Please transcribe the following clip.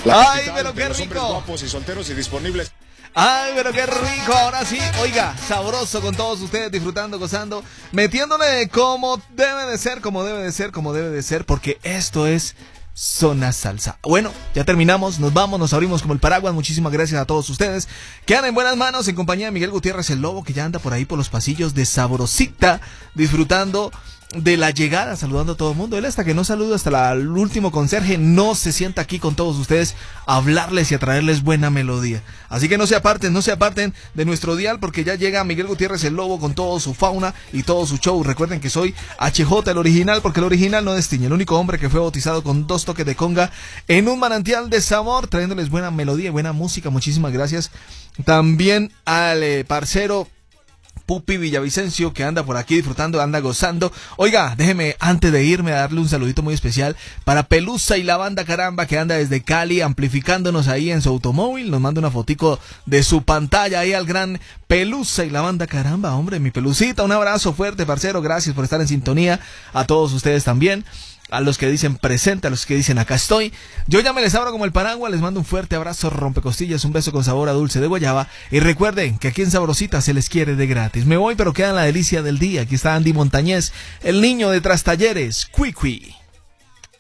Ay, pero qué los hombres rico. guapos y solteros y disponibles. Ay, pero qué rico, ahora sí, oiga, sabroso con todos ustedes, disfrutando, gozando, metiéndole como debe de ser, como debe de ser, como debe de ser, porque esto es Zona Salsa. Bueno, ya terminamos, nos vamos, nos abrimos como el paraguas. Muchísimas gracias a todos ustedes. Quedan en buenas manos en compañía de Miguel Gutiérrez el Lobo, que ya anda por ahí por los pasillos de Sabrosita, disfrutando de la llegada, saludando a todo el mundo. Él hasta que no saluda, hasta el último conserje, no se sienta aquí con todos ustedes a hablarles y a traerles buena melodía. Así que no se aparten de nuestro dial, porque ya llega Miguel Gutiérrez el Lobo con todo su fauna y todo su show. Recuerden que soy HJ, el original, porque el original no destiñe, el único hombre que fue bautizado con 2 toques de conga en un manantial de sabor, trayéndoles buena melodía y buena música. Muchísimas gracias también al parcero Pupi Villavicencio, que anda por aquí disfrutando, anda gozando. Oiga, déjeme antes de irme a darle un saludito muy especial para Pelusa y la banda Caramba, que anda desde Cali amplificándonos ahí en su automóvil. Nos manda una fotico de su pantalla ahí al gran Pelusa y la banda Caramba. Hombre, mi Pelucita, un abrazo fuerte, parcero, gracias por estar en sintonía. A todos ustedes también, a los que dicen presente, a los que dicen acá estoy. Yo ya me les abro como el paraguas, les mando un fuerte abrazo rompecostillas, un beso con sabor a dulce de guayaba, y recuerden que aquí en Sabrosita se les quiere de gratis. Me voy, pero queda la delicia del día. Aquí está Andy Montañez, el niño de Trastalleres, Cuicui.